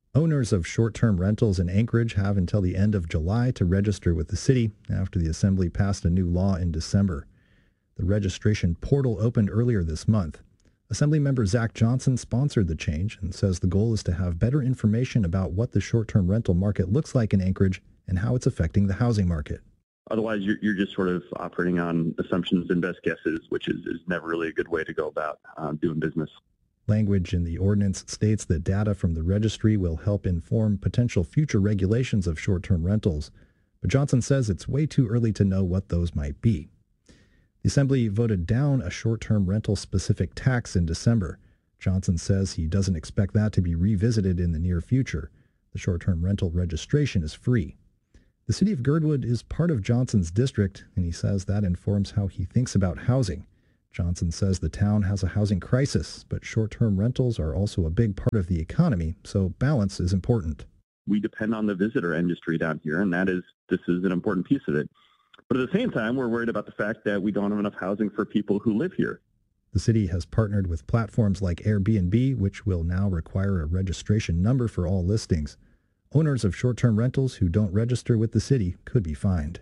Owners of short-term rentals in Anchorage have until the end of July to register with the city after the Assembly passed a new law in December. The registration portal opened earlier this month. Assemblymember Zach Johnson sponsored the change and says the goal is to have better information about what the short-term rental market looks like in Anchorage and how it's affecting the housing market. Otherwise, you're just sort of operating on assumptions and best guesses, which is never really a good way to go about doing business. Language in the ordinance states that data from the registry will help inform potential future regulations of short-term rentals, but Johnson says it's way too early to know what those might be. The Assembly voted down a short-term rental-specific tax in December. Johnson says he doesn't expect that to be revisited in the near future. The short-term rental registration is free. The city of Girdwood is part of Johnson's district, and he says that informs how he thinks about housing. Johnson says the town has a housing crisis, but short-term rentals are also a big part of the economy, so balance is important. We depend on the visitor industry down here, and this is an important piece of it. But at the same time, we're worried about the fact that we don't have enough housing for people who live here. The city has partnered with platforms like Airbnb, which will now require a registration number for all listings. Owners of short-term rentals who don't register with the city could be fined.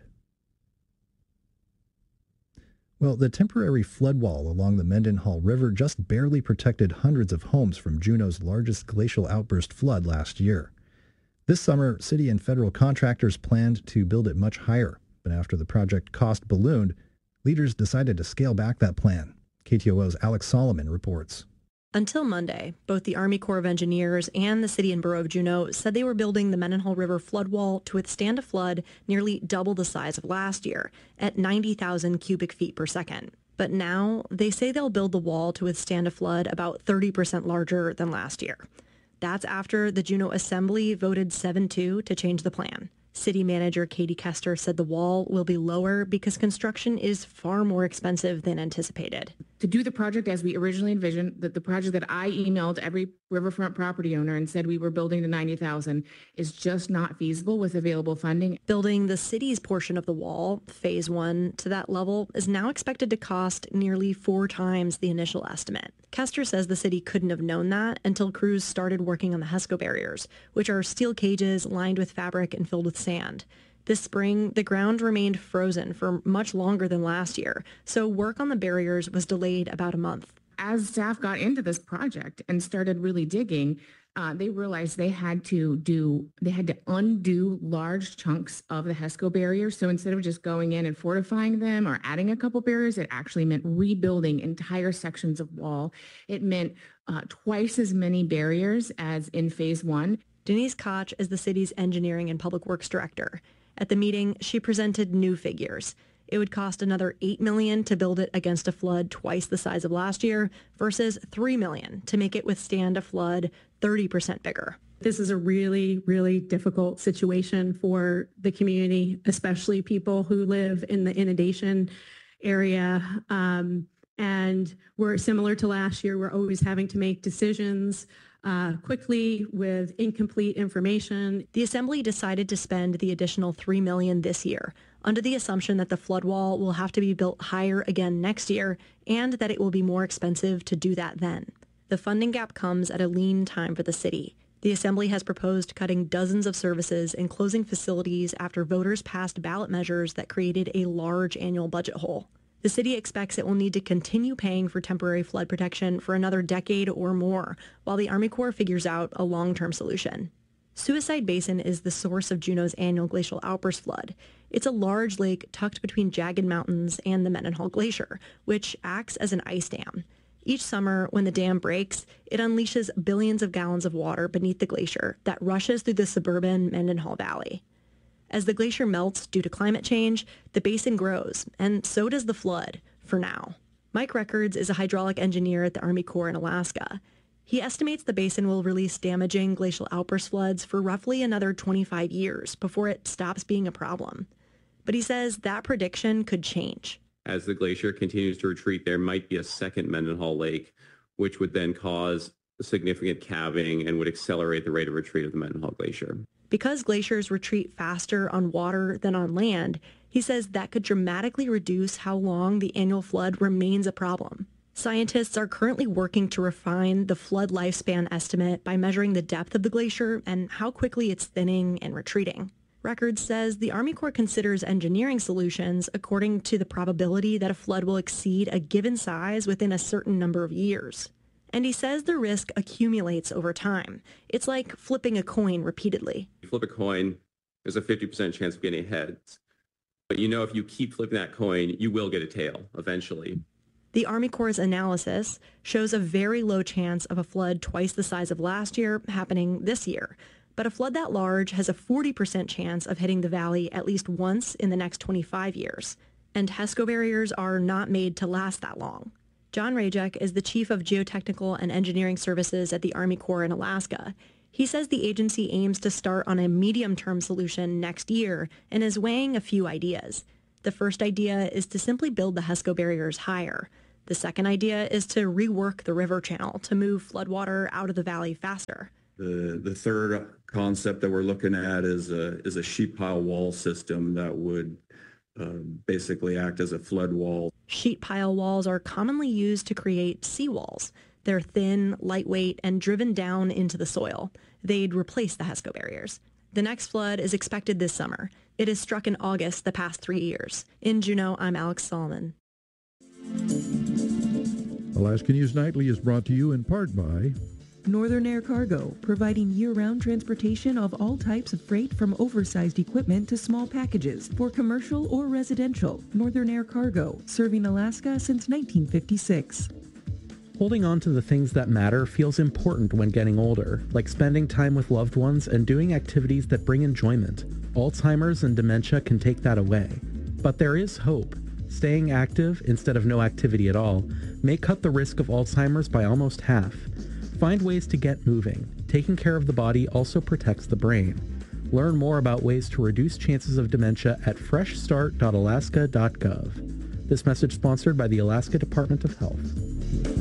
Well, the temporary flood wall along the Mendenhall River just barely protected hundreds of homes from Juneau's largest glacial outburst flood last year. This summer, city and federal contractors planned to build it much higher, but after the project cost ballooned, leaders decided to scale back that plan. KTOO's Alex Solomon reports. Until Monday, both the Army Corps of Engineers and the City and Borough of Juneau said they were building the Mendenhall River flood wall to withstand a flood nearly double the size of last year, at 90,000 cubic feet per second. But now they say they'll build the wall to withstand a flood about 30% larger than last year. That's after the Juneau Assembly voted 7-2 to change the plan. City Manager Katie Kester said the wall will be lower because construction is far more expensive than anticipated. To do the project as we originally envisioned, the project that I emailed every riverfront property owner and said we were building to 90,000 is just not feasible with available funding. Building the city's portion of the wall, phase 1, to that level is now expected to cost nearly 4 times the initial estimate. Kester says the city couldn't have known that until crews started working on the HESCO barriers, which are steel cages lined with fabric and filled with sand. This spring, the ground remained frozen for much longer than last year, so work on the barriers was delayed about a month. As staff got into this project and started really digging, they realized they had to undo large chunks of the HESCO barriers. So instead of just going in and fortifying them or adding a couple barriers, it actually meant rebuilding entire sections of wall. It meant twice as many barriers as in phase 1. Denise Koch is the city's engineering and public works director. At the meeting, she presented new figures. It would cost another $8 million to build it against a flood twice the size of last year versus $3 million to make it withstand a flood 30% bigger. This is a really, really difficult situation for the community, especially people who live in the inundation area. And we're similar to last year. We're always having to make decisions quickly with incomplete information. The Assembly decided to spend the additional $3 million this year under the assumption that the flood wall will have to be built higher again next year and that it will be more expensive to do that then. The funding gap comes at a lean time for the city. The Assembly has proposed cutting dozens of services and closing facilities after voters passed ballot measures that created a large annual budget hole. The city expects it will need to continue paying for temporary flood protection for another decade or more, while the Army Corps figures out a long-term solution. Suicide Basin is the source of Juneau's annual glacial outburst flood. It's a large lake tucked between jagged mountains and the Mendenhall Glacier, which acts as an ice dam. Each summer, when the dam breaks, it unleashes billions of gallons of water beneath the glacier that rushes through the suburban Mendenhall Valley. As the glacier melts due to climate change, the basin grows, and so does the flood, for now. Mike Records is a hydraulic engineer at the Army Corps in Alaska. He estimates the basin will release damaging glacial outburst floods for roughly another 25 years before it stops being a problem. But he says that prediction could change. As the glacier continues to retreat, there might be a second Mendenhall Lake, which would then cause significant calving and would accelerate the rate of retreat of the Mendenhall Glacier. Because glaciers retreat faster on water than on land, he says that could dramatically reduce how long the annual flood remains a problem. Scientists are currently working to refine the flood lifespan estimate by measuring the depth of the glacier and how quickly it's thinning and retreating. Records says the Army Corps considers engineering solutions according to the probability that a flood will exceed a given size within a certain number of years. And he says the risk accumulates over time. It's like flipping a coin repeatedly. You flip a coin, there's a 50% chance of getting heads. But you know if you keep flipping that coin, you will get a tail eventually. The Army Corps' analysis shows a very low chance of a flood twice the size of last year happening this year. But a flood that large has a 40% chance of hitting the valley at least once in the next 25 years. And HESCO barriers are not made to last that long. John Rajek is the Chief of Geotechnical and Engineering Services at the Army Corps in Alaska. He says the agency aims to start on a medium-term solution next year and is weighing a few ideas. The first idea is to simply build the HESCO barriers higher. The second idea is to rework the river channel to move floodwater out of the valley faster. The third concept that we're looking at is a sheet pile wall system that would basically act as a flood wall. Sheet pile walls are commonly used to create seawalls. They're thin, lightweight, and driven down into the soil. They'd replace the HESCO barriers. The next flood is expected this summer. It has struck in August the past 3 years. In Juneau, I'm Alex Solomon. Alaska News Nightly is brought to you in part by Northern Air Cargo, providing year-round transportation of all types of freight from oversized equipment to small packages for commercial or residential. Northern Air Cargo, serving Alaska since 1956. Holding on to the things that matter feels important when getting older, like spending time with loved ones and doing activities that bring enjoyment. Alzheimer's and dementia can take that away. But there is hope. Staying active instead of no activity at all may cut the risk of Alzheimer's by almost half. Find ways to get moving. Taking care of the body also protects the brain. Learn more about ways to reduce chances of dementia at freshstart.alaska.gov. This message sponsored by the Alaska Department of Health.